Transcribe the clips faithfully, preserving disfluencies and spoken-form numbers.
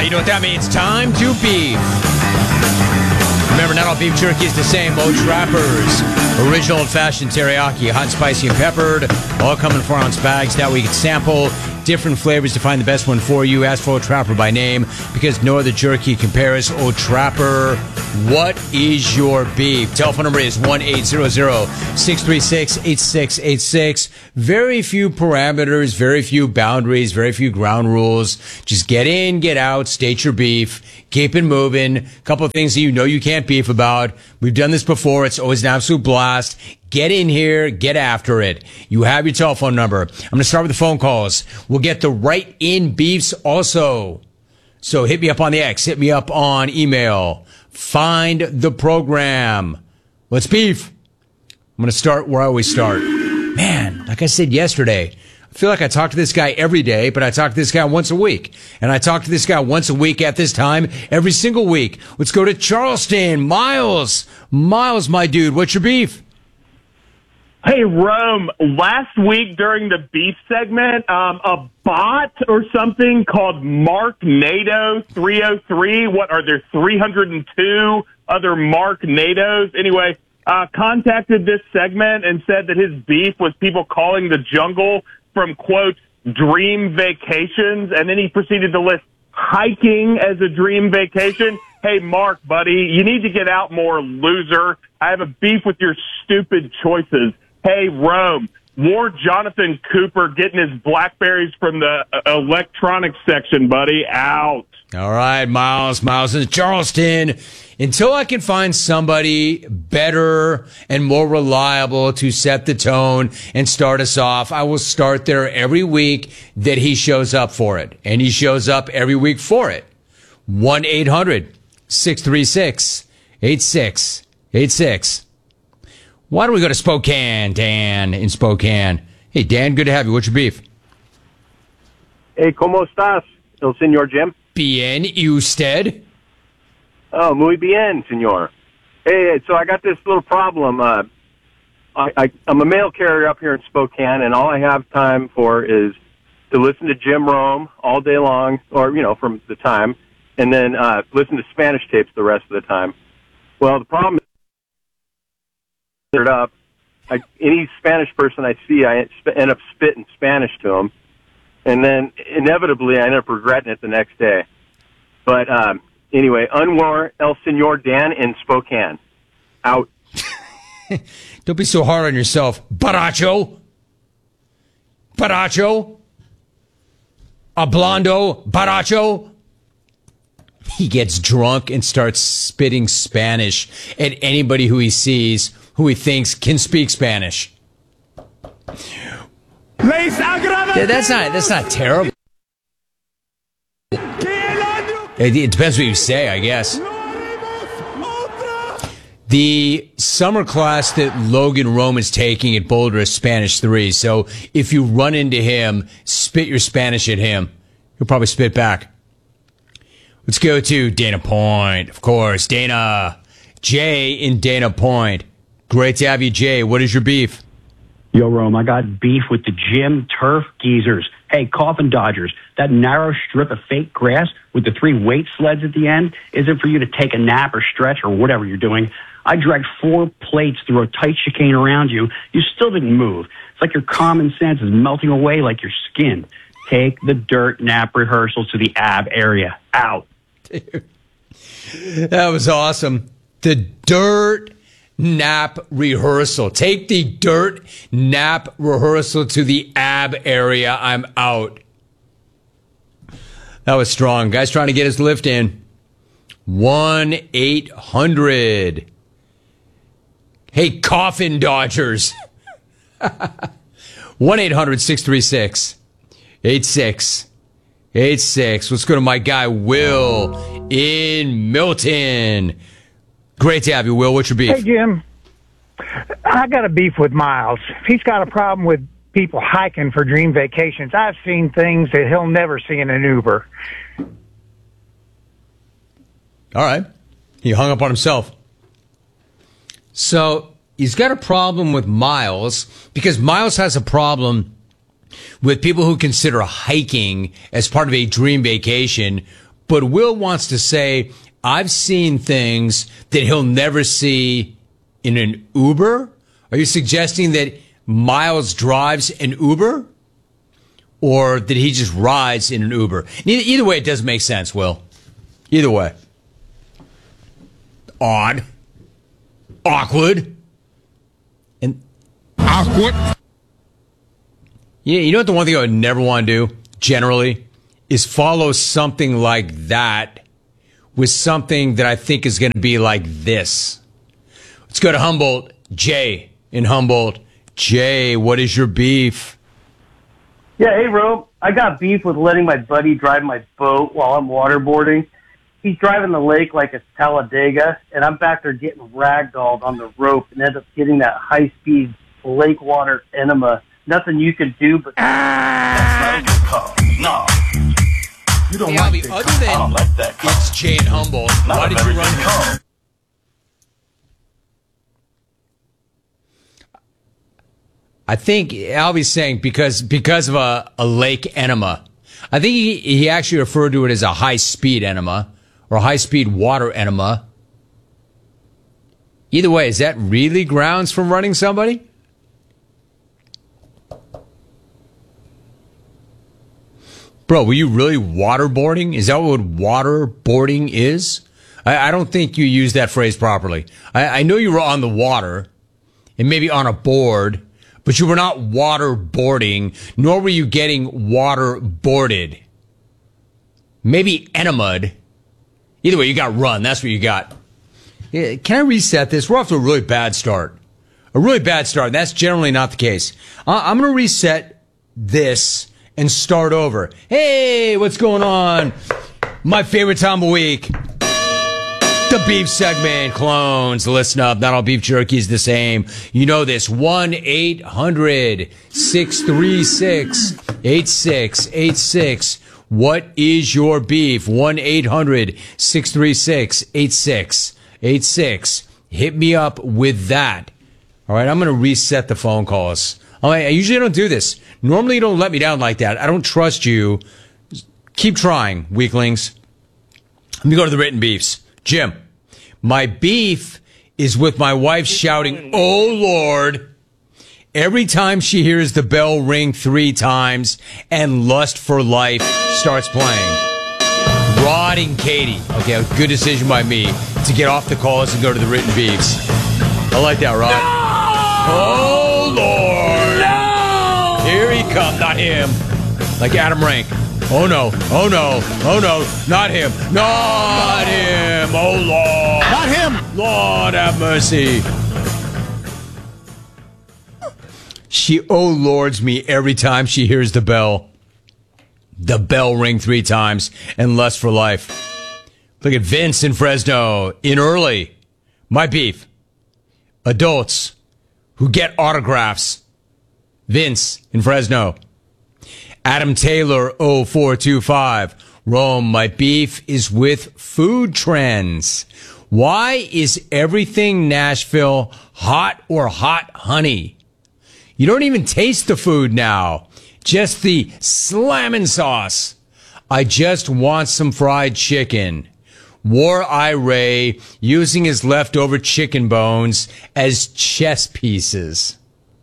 you know what that means? Time to beef. Remember, not all beef jerky is the same. Old Trappers, original old-fashioned teriyaki, hot, spicy, and peppered, all come in four-ounce bags. That way you can sample different flavors to find the best one for you. Ask for Old Trapper by name because no other jerky compares. Old Trapper, what is your beef? Telephone number is one eight hundred, six three six, eight six eight six. Very few parameters, very few boundaries, very few ground rules. Just get in, get out, state your beef, keep it moving. A couple of things that you know you can't beef about. We've done this before. It's always an absolute blast. Get in here, get after it. You have your telephone number. I'm going to start with the phone calls. We'll get the right in beefs also. So hit me up on the X, hit me up on email. Find the program. Let's beef. I'm going to start where I always start. Man, like I said yesterday, I feel like I talk to this guy every day, but I talk to this guy once a week. And I talk to this guy once a week at this time, every single week. Let's go to Charleston. Miles. Miles, my dude, what's your beef? Hey, Rome, last week during the beef segment, um, a bot or something called Mark NATO three oh three, what are there, three hundred two other Mark NATOs? Anyway, uh, contacted this segment and said that his beef was people calling the jungle from, quote, dream vacations, and then he proceeded to list hiking as a dream vacation. Hey, Mark, buddy, you need to get out more, loser. I have a beef with your stupid choices. Hey, Rome, more Jonathan Cooper getting his Blackberries from the uh, electronics section, buddy. Out. All right, Miles. Miles in Charleston. Until I can find somebody better and more reliable to set the tone and start us off, I will start there every week that he shows up for it. And he shows up every week for it. one eight hundred, six three six, eight six eight six. Why don't we go to Spokane, Dan, in Spokane? Hey, Dan, good to have you. What's your beef? Hey, ¿cómo estás, el señor Jim? Bien, usted? Oh, muy bien, señor. Hey, so I got this little problem. Uh, I, I, I'm a mail carrier up here in Spokane, and all I have time for is to listen to Jim Rome all day long, or, you know, from the time, and then uh, listen to Spanish tapes the rest of the time. Well, the problem is, it up. I, any Spanish person I see, I end up spitting Spanish to them, and then inevitably I end up regretting it the next day. But um, anyway, Unwar El Senor Dan in Spokane. Out. Don't be so hard on yourself, Baracho. Baracho. Hablando, Baracho. He gets drunk and starts spitting Spanish at anybody who he sees who he thinks can speak Spanish. Yeah, that's not that's not terrible. It, it depends what you say, I guess. The summer class that Logan Rome is taking at Boulder is Spanish three. So if you run into him, spit your Spanish at him. He'll probably spit back. Let's go to Dana Point, of course. Dana. Jay in Dana Point. Great to have you, Jay. What is your beef? Yo, Rome, I got beef with the gym turf geezers. Hey, Coffin Dodgers, that narrow strip of fake grass with the three weight sleds at the end isn't for you to take a nap or stretch or whatever you're doing. I dragged four plates through a tight chicane around you. You still didn't move. It's like your common sense is melting away like your skin. Take the dirt nap rehearsals to the ab area. Out. Dude, that was awesome. The dirt nap rehearsal. Take the dirt nap rehearsal to the ab area. I'm out. That was strong. Guy's trying to get his lift in. one eight hundred. Hey, Coffin Dodgers. one eight hundred, six three six, eight six eight six. Let's go to my guy, Will, in Milton. Great to have you, Will. What's your beef? Hey, Jim. I got a beef with Miles. He's got a problem with people hiking for dream vacations. I've seen things that he'll never see in an Uber. All right. He hung up on himself. So he's got a problem with Miles because Miles has a problem with people who consider hiking as part of a dream vacation, But Will wants to say, I've seen things that he'll never see in an Uber. Are you suggesting that Miles drives an Uber? Or that he just rides in an Uber? Either, either way, it doesn't make sense, Will. Either way. Odd. Awkward. And awkward. Yeah, you know what the one thing I would never want to do, generally, is follow something like that with something that I think is going to be like this. Let's go to Humboldt. Jay in Humboldt. Jay, what is your beef? Yeah, hey, Rome. I got beef with letting my buddy drive my boat while I'm waterboarding. He's driving the lake like it's Talladega, and I'm back there getting ragdolled on the rope and end up getting that high-speed lake water enema. Nothing you can do but... Ah! That's not a good call. No. You don't hey, like Albie, that other call. than I don't like that call. It's Jay in Humboldt, Not why a did very you run good call. him? I think Albie's saying because because of a, a lake enema. I think he, he actually referred to it as a high-speed enema or high-speed water enema. Either way, is that really grounds for running somebody? Bro, were you really waterboarding? Is that what waterboarding is? I, I don't think you used that phrase properly. I, I know you were on the water and maybe on a board, but you were not waterboarding, nor were you getting waterboarded. Maybe enemaed. Either way, you got run. That's what you got. Yeah, can I reset this? We're off to a really bad start. A really bad start. That's generally not the case. I- I'm going to reset this and start over. Hey, what's going on? My favorite time of week. The beef segment, clones. Listen up. Not all beef jerky is the same. You know this. one eight hundred six three six eight six eight six. What is your beef? one eight hundred six three six eight six eight six. Hit me up with that. All right, I'm going to reset the phone calls. All right, I usually don't do this. Normally you don't let me down like that. I don't trust you. Keep trying, weaklings. Let me go to the written beefs. Jim, my beef is with my wife shouting, "Oh, Lord," every time she hears the bell ring three times and Lust for Life starts playing. Rod and Katie. Okay, a good decision by me to get off the calls and go to the written beefs. I like that, Rod. No! Oh, Lord. No! Here he comes. Not him. Like Adam Rank. Oh, no. Oh, no. Oh, no. Not him. Not him. Oh, Lord. Not him. Lord have mercy. She oh lords me every time she hears the bell. The bell ring three times and Lust for Life. Look at Vince in Fresno. In early. My beef. Adults who get autographs. Vince in Fresno. Adam Taylor oh four two five. Rome, my beef is with food trends. Why is everything Nashville hot or hot honey? You don't even taste the food now. Just the slammin' sauce. I just want some fried chicken. War Ira using his leftover chicken bones as chess pieces.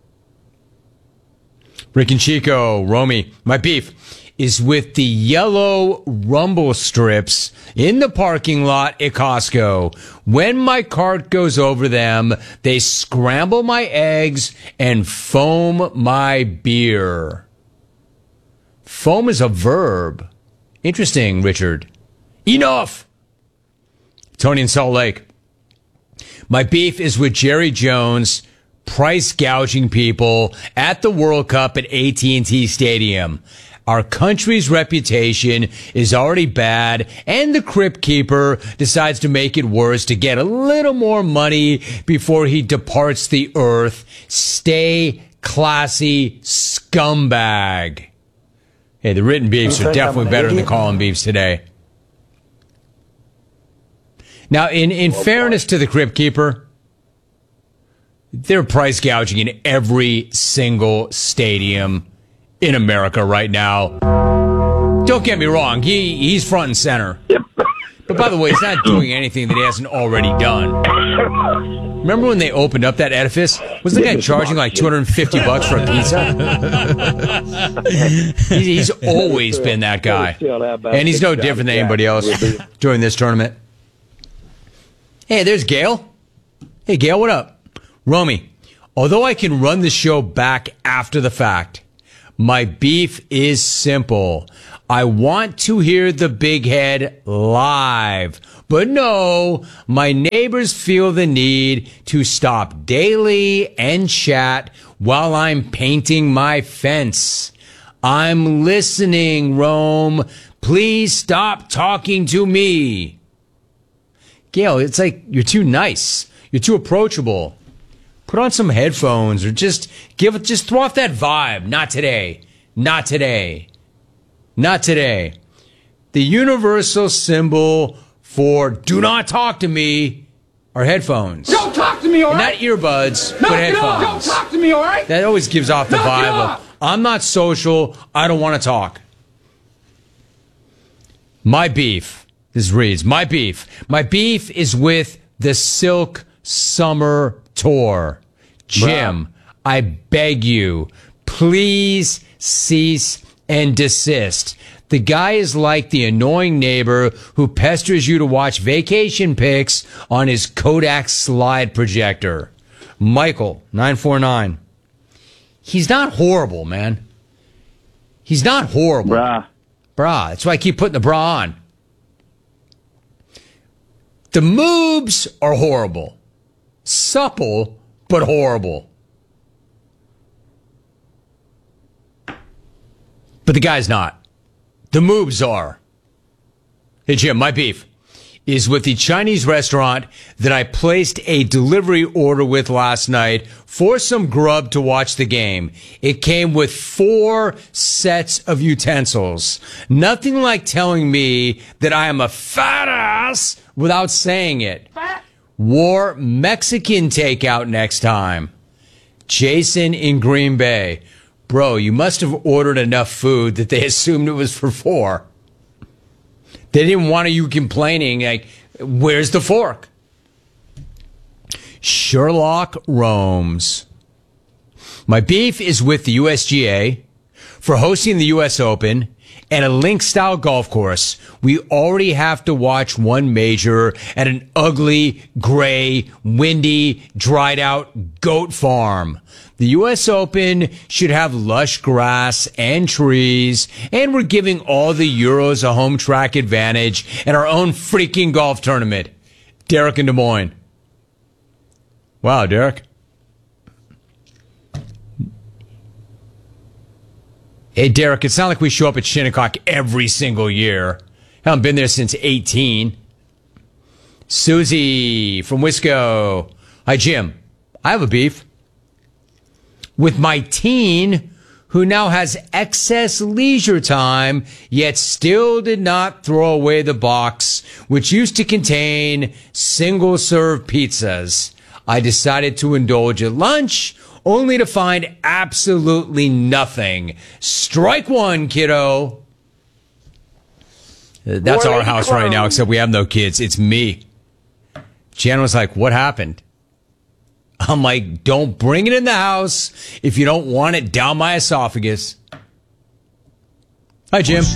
Rick and Chico, Romy, my beef is with the yellow rumble strips in the parking lot at Costco. When my cart goes over them, they scramble my eggs and foam my beer. Foam is a verb. Interesting, Richard. Enough! Tony in Salt Lake. My beef is with Jerry Jones price gouging people at the World Cup at A T and T Stadium. Our country's reputation is already bad, and the Crypt Keeper decides to make it worse to get a little more money before he departs the earth. Stay classy, scumbag. Hey, the written beefs are definitely better than the calling beefs today. Now, in, in fairness to the Crypt Keeper, they're price gouging in every single stadium in America right now. Don't get me wrong, he he's front and center. Yep. But by the way, he's not doing anything that he hasn't already done. Remember when they opened up that edifice? Was the guy charging like two hundred fifty bucks for a pizza? he's, he's always been that guy. And he's no different than anybody else during this tournament. Hey, there's Gail. Hey, Gail, what up? Romy, although I can run the show back after the fact, my beef is simple. I want to hear the big head live. But no, my neighbors feel the need to stop daily and chat while I'm painting my fence. I'm listening, Rome. Please stop talking to me. Gail, it's like you're too nice. You're too approachable. Put on some headphones or just give it, just throw off that vibe. Not today. Not today. Not today. The universal symbol for do not talk to me are headphones. Don't talk to me, all right? Not earbuds, Knock but it off. headphones. Don't talk to me, all right? That always gives off the Knock it vibe off. of I'm not social. I don't want to talk. My beef. This reads, my beef. My beef is with the Silk Summer Tour. Jim, I beg you, please cease and desist. The guy is like the annoying neighbor who pesters you to watch vacation pics on his Kodak slide projector. Michael, nine four nine. He's not horrible, man. He's not horrible. Bruh. Brah. That's why I keep putting the bra on. The moobs are horrible. Supple, but horrible. But the guy's not. The moobs are. Hey, Jim, my beef is with the Chinese restaurant that I placed a delivery order with last night for some grub to watch the game. It came with four sets of utensils. Nothing like telling me that I am a fat ass without saying it. War Mexican takeout next time. Jason in Green Bay. Bro, you must have ordered enough food that they assumed it was for four. They didn't want you complaining, like, where's the fork? Sherlock roams. My beef is with the U S G A for hosting the U S Open and a link-style golf course. We already have to watch one major at an ugly, gray, windy, dried-out goat farm. The U S Open should have lush grass and trees, and we're giving all the Euros a home track advantage and our own freaking golf tournament. Derek in Des Moines. Wow, Derek. Hey, Derek, it's not like we show up at Shinnecock every single year. I haven't been there since eighteen. Susie from Wisco. Hi, Jim. I have a beef with my teen who now has excess leisure time, yet still did not throw away the box, which used to contain single-serve pizzas. I decided to indulge at lunch, only to find absolutely nothing. Strike one, kiddo. That's our house right now, except we have no kids. It's me. Jan was like, what happened? I'm like, don't bring it in the house if you don't want it down my esophagus. Hi, Jim.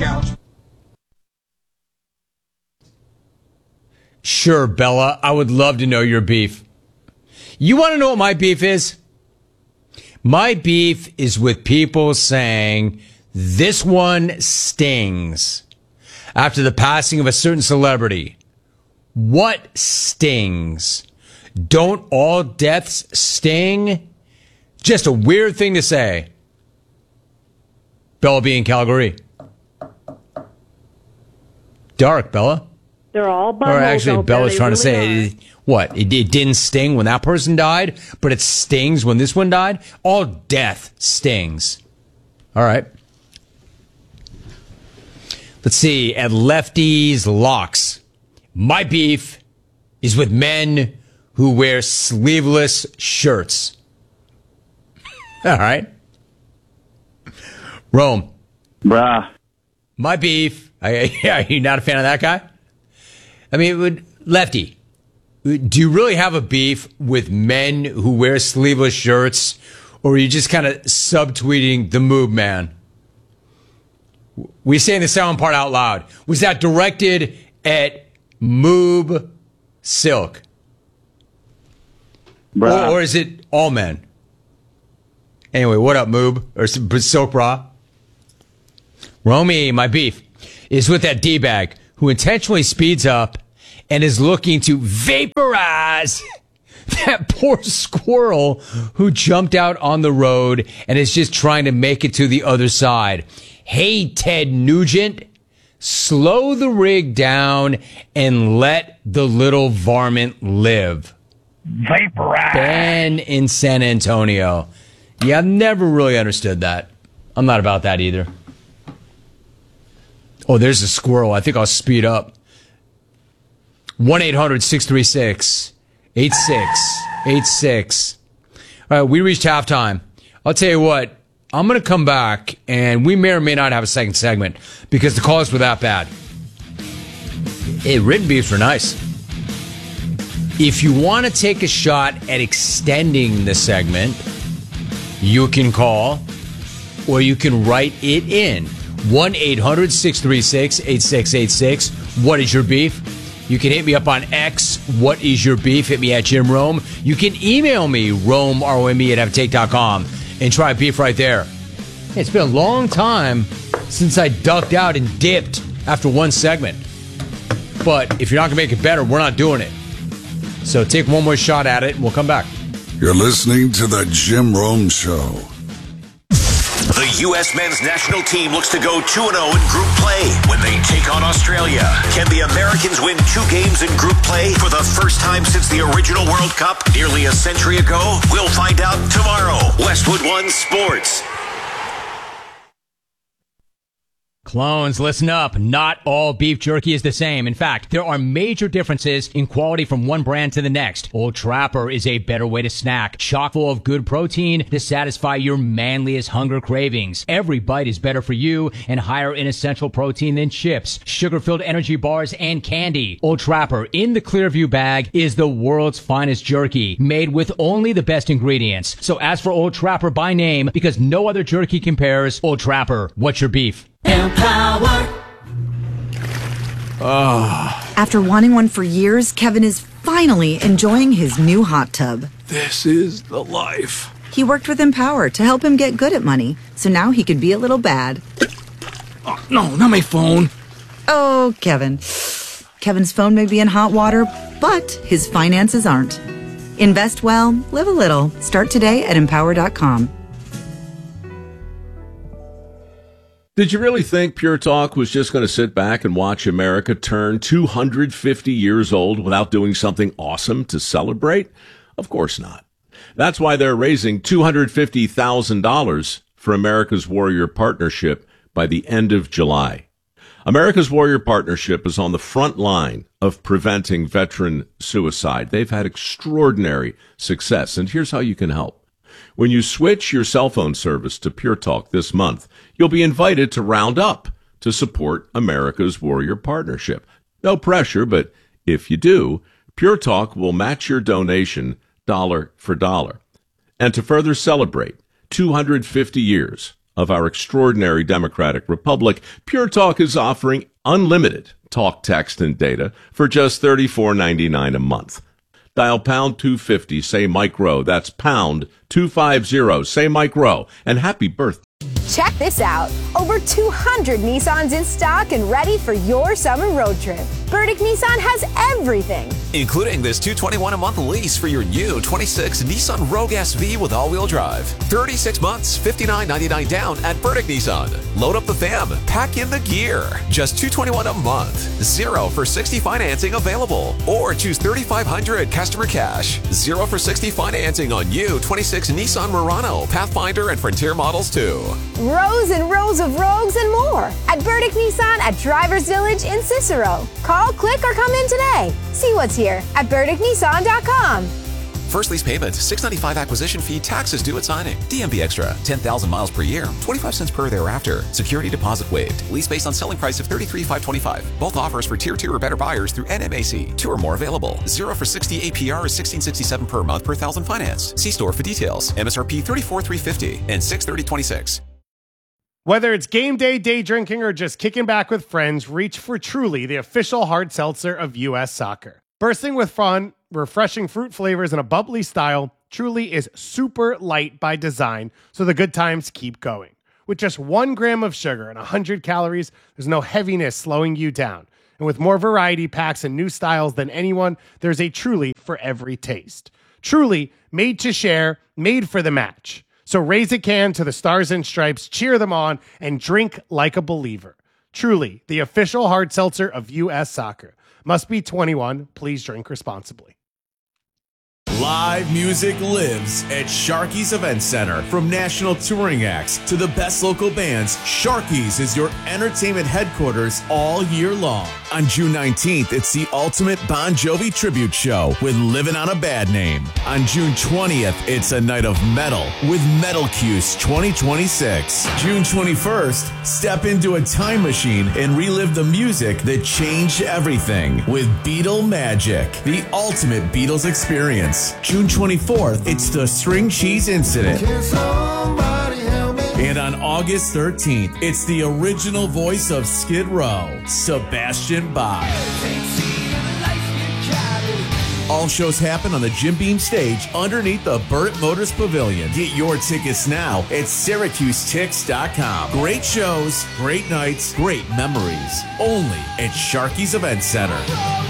Sure, Bella. I would love to know your beef. You want to know what my beef is? My beef is with people saying, this one stings. After the passing of a certain celebrity. What stings? Don't all deaths sting? Just a weird thing to say. Bella B in Calgary. Dark, Bella. They're all buttholes. Or actually, Bella's trying to say, really it, what? It, it didn't sting when that person died, but it stings when this one died? All death stings. All right. Let's see. At Lefty's Locks. My beef is with men who wear sleeveless shirts. All right. Rome. Bruh. My beef. Are you not a fan of that guy? I mean, would, Lefty, do you really have a beef with men who wear sleeveless shirts, or are you just kind of subtweeting the Moob Man? We're saying the second part out loud. Was that directed at Moob Silk? Or, or is it all men? Anyway, what up, Moob? Or Silk Bra? Romy, my beef is with that D-bag who intentionally speeds up and is looking to vaporize that poor squirrel who jumped out on the road and is just trying to make it to the other side. Hey, Ted Nugent, slow the rig down and let the little varmint live. Vaporize. Ben in San Antonio. Yeah, I've never really understood that. I'm not about that either. Oh, there's a squirrel. I think I'll speed up. one eight hundred six three six eight six eight six. All right, we reached halftime. I'll tell you what, I'm going to come back, and we may or may not have a second segment because the calls were that bad. Hey, written beefs were nice. If you want to take a shot at extending the segment, you can call or you can write it in. one eight hundred six three six eight six eight six. What is your beef? You can hit me up on X. What is your beef? Hit me at Jim Rome. You can email me, Rome, R O M E, at have a take dot com, and try beef right there. It's been a long time since I ducked out and dipped after one segment. But if you're not going to make it better, we're not doing it. So take one more shot at it, and we'll come back. You're listening to The Jim Rome Show. The U S men's national team looks to go two and oh in group play when they take on Australia. Can the Americans win two games in group play for the first time since the original World Cup nearly a century ago? We'll find out tomorrow. Westwood One Sports. Clones, listen up. Not all beef jerky is the same. In fact, there are major differences in quality from one brand to the next. Old Trapper is a better way to snack, chock full of good protein to satisfy your manliest hunger cravings. Every bite is better for you and higher in essential protein than chips, sugar-filled energy bars, and candy. Old Trapper in the Clearview bag is the world's finest jerky, made with only the best ingredients. So ask for Old Trapper by name because no other jerky compares. Old Trapper, what's your beef? Empower. Oh. After wanting one for years, Kevin is finally enjoying his new hot tub. This is the life. He worked with Empower to help him get good at money, so now he can be a little bad. Oh, no, not my phone. Oh, Kevin. Kevin's phone may be in hot water, but his finances aren't. Invest well, live a little. Start today at empower dot com. Did you really think Pure Talk was just going to sit back and watch America turn two hundred fifty years old without doing something awesome to celebrate? Of course not. That's why they're raising two hundred fifty thousand dollars for America's Warrior Partnership by the end of July. America's Warrior Partnership is on the front line of preventing veteran suicide. They've had extraordinary success, and here's how you can help. When you switch your cell phone service to Pure Talk this month, you'll be invited to round up to support America's Warrior Partnership. No pressure, but if you do, Pure Talk will match your donation dollar for dollar. And to further celebrate two hundred fifty years of our extraordinary democratic republic, Pure Talk is offering unlimited talk, text, and data for just thirty-four ninety-nine a month. Dial pound two fifty, say Mike Rowe. That's pound two fifty, say Mike Rowe. And happy birthday. Check this out. Over two hundred Nissans in stock and ready for your summer road trip. Burdick Nissan has everything, including this two hundred twenty-one dollars a month lease for your new twenty-six Nissan Rogue S V with all-wheel drive. thirty-six months, fifty-nine ninety-nine down at Burdick Nissan. Load up the fam, pack in the gear. Just two hundred twenty-one dollars a month. Zero for sixty financing available. Or choose thirty-five hundred dollars customer cash. Zero for sixty financing on new twenty-six Nissan Murano, Pathfinder, and Frontier models too. Rows and rows of Rogues and more at Burdick Nissan at Drivers Village in Cicero. Call, click, or come in today. See what's here at burdick nissan dot com. First lease payment, six hundred ninety-five dollars acquisition fee, taxes due at signing. D M V Extra, ten thousand miles per year, twenty-five cents per thereafter. Security deposit waived. Lease based on selling price of thirty-three thousand five hundred twenty-five dollars. Both offers for Tier two or better buyers through N M A C. Two or more available. Zero for sixty A P R is sixteen sixty-seven per month per thousand finance. See store for details. M S R P thirty-four thousand three hundred fifty dollars and six thirty twenty-six. Whether it's game day, day drinking, or just kicking back with friends, reach for Truly, the official hard seltzer of U S Soccer. Bursting with fun, refreshing fruit flavors, and a bubbly style, Truly is super light by design, so the good times keep going. With just one gram of sugar and one hundred calories, there's no heaviness slowing you down. And with more variety packs and new styles than anyone, there's a Truly for every taste. Truly, made to share, made for the match. So raise a can to the Stars and Stripes, cheer them on, and drink like a believer. Truly, the official hard seltzer of U S Soccer. Must be twenty-one. Please drink responsibly. Live music lives at Sharky's Event Center. From national touring acts to the best local bands, Sharky's is your entertainment headquarters all year long. On June nineteenth, it's the ultimate Bon Jovi tribute show with Living on a Bad Name. On June twentieth, it's a night of metal with Metal Cuse twenty twenty-six. June twenty-first, step into a time machine and relive the music that changed everything with Beatle Magic, the ultimate Beatles experience. June twenty-fourth, it's the String Cheese Incident. And on August thirteenth, it's the original voice of Skid Row, Sebastian Bach. All shows happen on the Jim Beam stage underneath the Burt Motors Pavilion. Get your tickets now at Syracuse Tix dot com. Great shows, great nights, great memories. Only at Sharky's Event Center.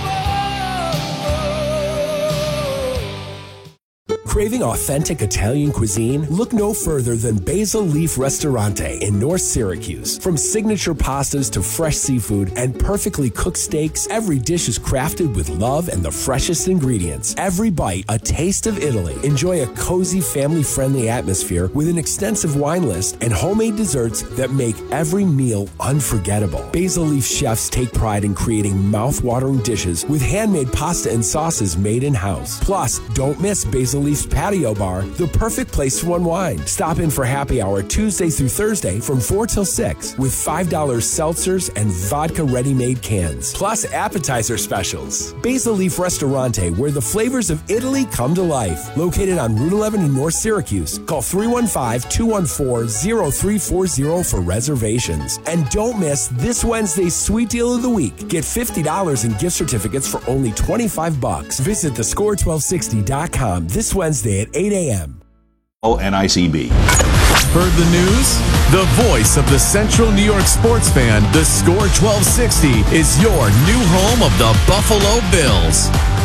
Craving authentic Italian cuisine? Look no further than Basil Leaf Ristorante in North Syracuse. From signature pastas to fresh seafood and perfectly cooked steaks, every dish is crafted with love and the freshest ingredients. Every bite, a taste of Italy. Enjoy a cozy, family-friendly atmosphere with an extensive wine list and homemade desserts that make every meal unforgettable. Basil Leaf chefs take pride in creating mouth-watering dishes with handmade pasta and sauces made in-house. Plus, don't miss Basil Leaf's Patio Bar, the perfect place to unwind. Stop in for happy hour Tuesday through Thursday from four till six with five dollar seltzers and vodka ready-made cans. Plus appetizer specials. Basil Leaf Ristorante, where the flavors of Italy come to life. Located on Route eleven in North Syracuse. Call three one five, two one four, zero three four zero for reservations. And don't miss this Wednesday's sweet deal of the week. Get fifty dollars in gift certificates for only twenty-five bucks. Visit the score twelve sixty dot com this Wednesday at eight a.m. Oh, N I C B. Heard the news? The voice of the Central New York sports fan, the Score twelve sixty, is your new home of the Buffalo Bills.